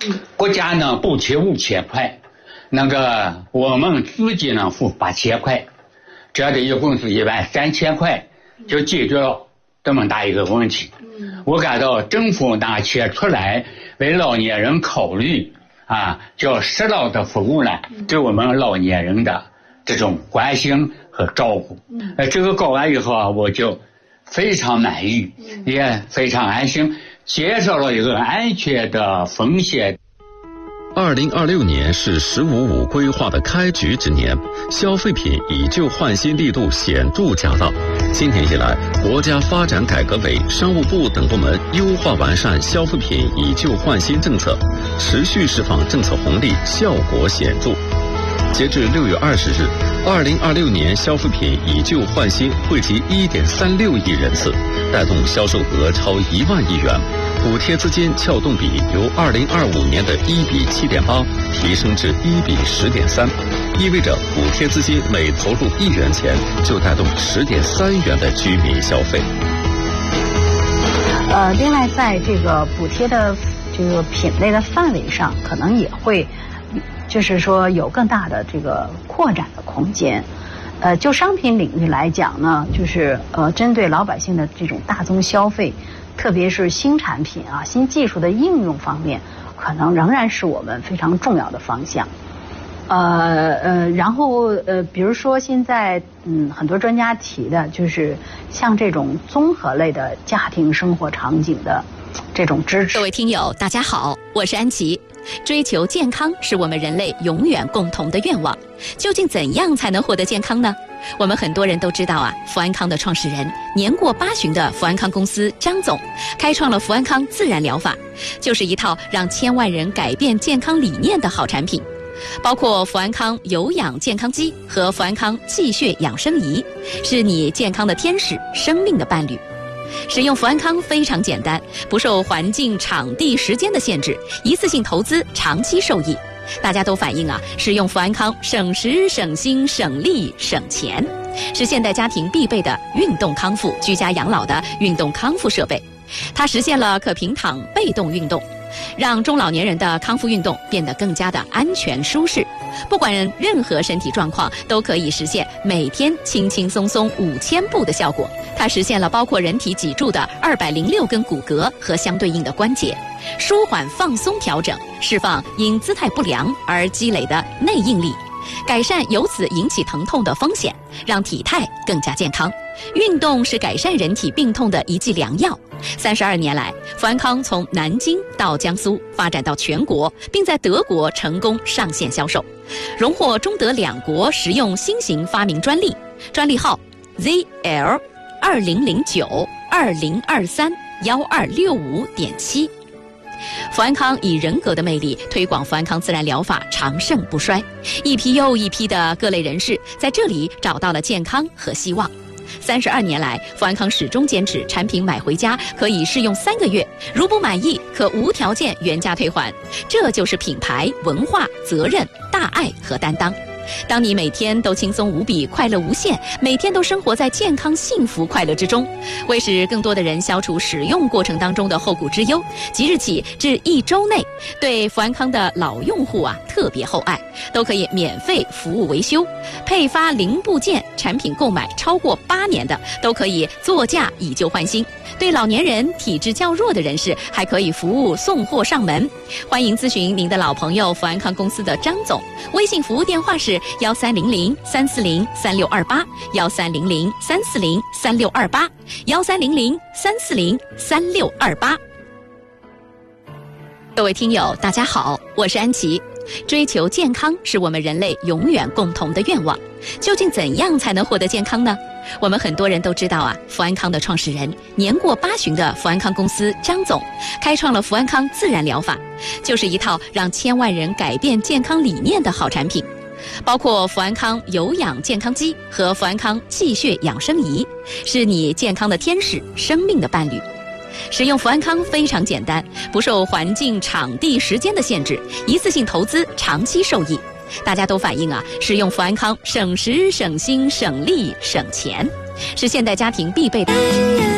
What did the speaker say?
国家呢补贴5000块，那个我们自己呢付8000块，这的一共是13000块，就解决了这么大一个问题。我感到政府拿钱出来为老年人考虑啊，叫适当的服务呢，对我们老年人的这种关心和照顾。这个搞完以后啊，我就非常满意，也非常安心，介绍了一个安全的风险。 2026年是“15+5”规划的开局之年，消费品以旧换新力度显著加大。今年以来，国家发展改革委、商务部等部门优化完善消费品以旧换新政策，持续释放政策红利，效果显著。截至6月20日，2026年消费品以旧换新惠及1.36亿人次，带动销售额超1万亿元。补贴资金撬动比由2025年的1:7.8提升至1:10.3，意味着补贴资金每投入1元钱就带动10.3元的居民消费。 另外在这个补贴的这个品类的范围上，可能也会就是说有更大的这个扩展的空间。就商品领域来讲呢，就是针对老百姓的这种大宗消费，特别是新产品啊、新技术的应用方面，可能仍然是我们非常重要的方向。然后比如说现在很多专家提的就是像这种综合类的家庭生活场景的这种支持。 各位听友，大家好，我是安琪。追求健康是我们人类永远共同的愿望。究竟怎样才能获得健康呢？我们很多人都知道啊，福安康的创始人年过80的福安康公司张总，开创了福安康自然疗法，就是一套让千万人改变健康理念的好产品。包括福安康有氧健康机和福安康气血养生仪，是你健康的天使，生命的伴侣。使用福安康非常简单，不受环境、场地、时间的限制，一次性投资，长期受益。大家都反映啊，使用福安康省时、省心、省力、省钱，是现代家庭必备的运动康复、居家养老的运动康复设备。它实现了可平躺被动运动，让中老年人的康复运动变得更加的安全舒适。不管任何身体状况，都可以实现每天轻轻松松5000步的效果。它实现了包括人体脊柱的206根骨骼和相对应的关节，舒缓放松调整，释放因姿态不良而积累的内应力，改善由此引起疼痛的风险，让体态更加健康。运动是改善人体病痛的一剂良药。32年来，福安康从南京到江苏，发展到全国，并在德国成功上线销售，荣获中德2国实用新型发明专利，专利号 ZL2009-2023-1265.7。福安康以人格的魅力推广福安康自然疗法，长盛不衰，一批又一批的各类人士在这里找到了健康和希望。32年来，福安康始终坚持产品买回家可以试用3个月，如不满意可无条件原价退还。这就是品牌、文化、责任、大爱和担当。当你每天都轻松无比、快乐无限，每天都生活在健康、幸福、快乐之中，为使更多的人消除使用过程当中的后顾之忧，即日起至1周内，对福安康的老用户特别厚爱，都可以免费服务维修，配发零部件，产品购买超过8年的都可以作价以旧换新。对老年人、体质较弱的人士还可以服务送货上门。欢迎咨询您的老朋友福安康公司的张总，微信服务电话是1300-340-3628，1300-340-3628，1300-340-3628。各位听友，大家好，我是安琪。追求健康是我们人类永远共同的愿望。究竟怎样才能获得健康呢？我们很多人都知道啊，福安康的创始人年过80的福安康公司张总，开创了福安康自然疗法，就是一套让千万人改变健康理念的好产品。包括福安康有氧健康机和福安康气血养生仪，是你健康的天使，生命的伴侣。使用福安康非常简单，不受环境、场地、时间的限制，一次性投资，长期受益。大家都反映啊，使用福安康省时、省心、省力、省钱，是现代家庭必备的。